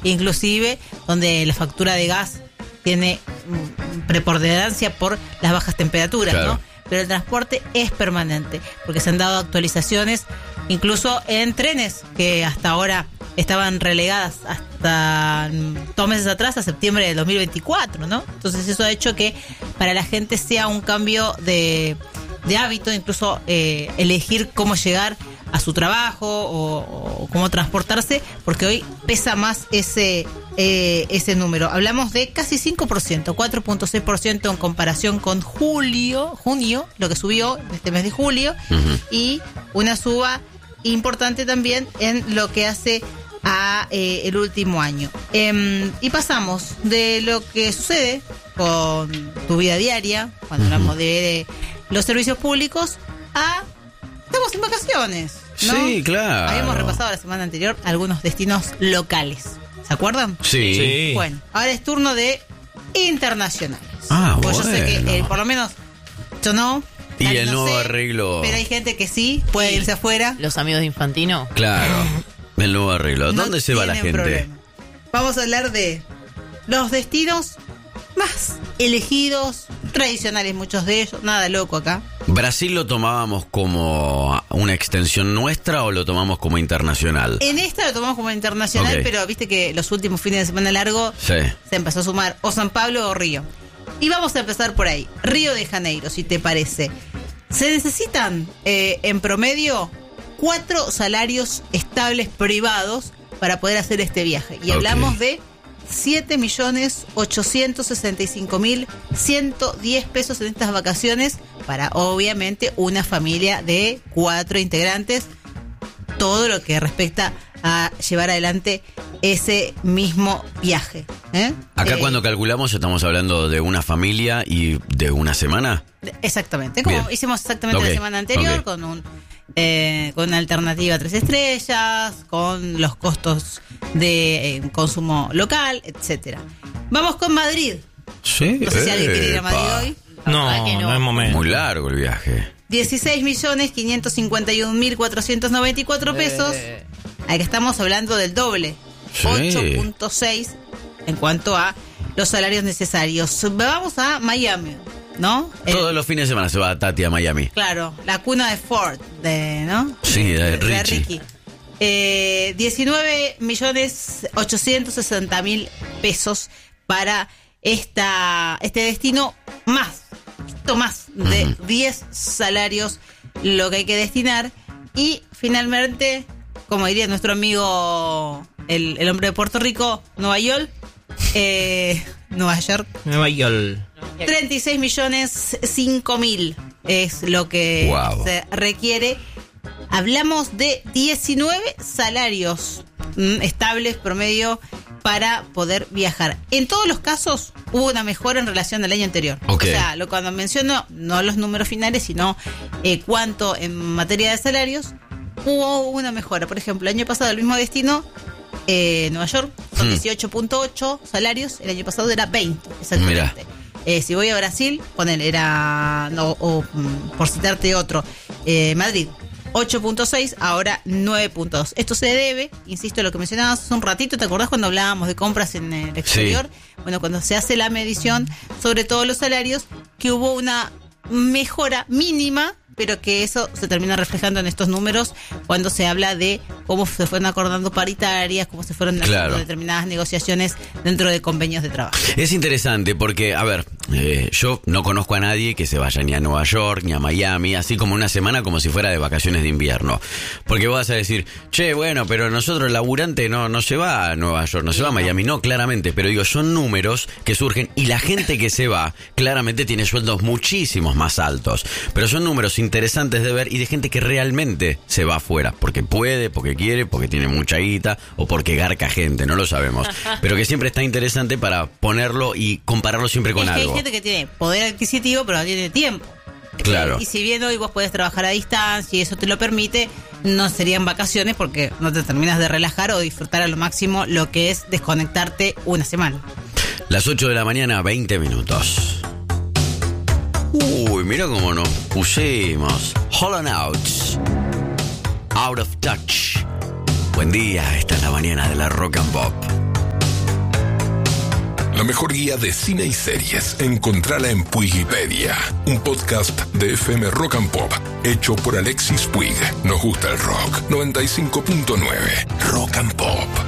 inclusive donde la factura de gas tiene preponderancia por las bajas temperaturas, claro, ¿no? Pero el transporte es permanente, porque se han dado actualizaciones, incluso en trenes que hasta ahora estaban relegadas hasta 2 meses atrás, a septiembre de 2024, ¿no? Entonces eso ha hecho que para la gente sea un cambio de hábito, incluso elegir cómo llegar a su trabajo o cómo transportarse, porque hoy pesa más ese número. Hablamos de casi 5%, 4.6% en comparación con junio, lo que subió en este mes de julio, y una suba importante también en lo que hace a el último año. Y pasamos de lo que sucede con tu vida diaria, cuando hablamos de los servicios públicos, a estamos en vacaciones, ¿no? Sí, claro. Habíamos repasado la semana anterior algunos destinos locales. ¿Se acuerdan? Sí. Bueno, ahora es turno de internacionales. Pues yo sé que por lo menos yo no. Y el no nuevo sé, arreglo. pero hay gente que sí puede irse afuera. Los amigos de Infantino. Claro. El nuevo arreglo. ¿Dónde se va la gente? Problema. Vamos a hablar de los destinos más elegidos, tradicionales, muchos de ellos. Nada loco acá. ¿Brasil lo tomábamos como una extensión nuestra o lo tomamos como internacional? En esta lo tomamos como internacional, Okay. pero viste que los últimos fines de semana largo Sí. se empezó a sumar o San Pablo o Río. Y vamos a empezar por ahí. Río de Janeiro, si te parece. Se necesitan en promedio 4 salarios estables privados para poder hacer este viaje. Y hablamos de 7.865.110 pesos en estas vacaciones para, obviamente, una familia de 4 integrantes. Todo lo que respecta a llevar adelante ese mismo viaje. Acá cuando calculamos estamos hablando de una familia y de una semana. Exactamente, como hicimos exactamente la semana anterior, con una alternativa 3 estrellas, con los costos de consumo local, etcétera. Vamos con Madrid. Sí. No sé si alguien quiere ir a Madrid hoy. No es momento. Muy largo el viaje. 16.551.494 pesos. Ahí que estamos hablando del doble. Sí. 8.6 en cuanto a los salarios necesarios. Vamos a Miami, ¿no? Todos los fines de semana se va Tati a Miami. Claro, la cuna de Ford, ¿no? Sí, de Richie. Ricky. 19.860.000 pesos para este destino, más de 10 salarios lo que hay que destinar. Y finalmente, como diría nuestro amigo el hombre de Puerto Rico, Nueva York, 36.005.000 es lo que se requiere. Hablamos de 19 salarios estables promedio para poder viajar. En todos los casos hubo una mejora en relación al año anterior. Okay. O sea, cuando menciono no los números finales, sino cuánto en materia de salarios, hubo una mejora. Por ejemplo, el año pasado el mismo destino, Nueva York, son 18.8 salarios, el año pasado era 20, exactamente. Si voy a Brasil, ponele, por citarte otro, Madrid, 8.6, ahora 9.2. Esto se debe, insisto, a lo que mencionabas hace un ratito. ¿Te acordás cuando hablábamos de compras en el exterior? Sí. Bueno, cuando se hace la medición sobre todos los salarios, que hubo una mejora mínima, pero que eso se termina reflejando en estos números cuando se habla de cómo se fueron acordando paritarias, cómo se fueron haciendo determinadas negociaciones dentro de convenios de trabajo. Es interesante porque, a ver, yo no conozco a nadie que se vaya ni a Nueva York ni a Miami, así como una semana como si fuera de vacaciones de invierno. Porque vos vas a decir, che, bueno, pero nosotros el laburante no se va a Nueva York, no se va a Miami. No, claramente, pero digo, son números que surgen y la gente que se va claramente tiene sueldos muchísimos más altos. Pero son números interesantes de ver y de gente que realmente se va afuera, porque puede, porque quiere, porque tiene mucha guita o porque garca gente, no lo sabemos, pero que siempre está interesante para ponerlo y compararlo siempre con algo. Hay gente que tiene poder adquisitivo pero no tiene tiempo. Claro. Y si bien hoy vos podés trabajar a distancia y eso te lo permite, no serían vacaciones porque no te terminas de relajar o disfrutar a lo máximo lo que es desconectarte una semana. Las 8 de la mañana, 20 minutos. Uy, mira cómo nos pusimos. Hollow Out. Out of Touch. Buen día, esta es la mañana de la Rock and Pop. La mejor guía de cine y series. Encontrala en Puigipedia, un podcast de FM Rock and Pop, hecho por Alexis Puig. Nos gusta el rock. 95.9 Rock and Pop.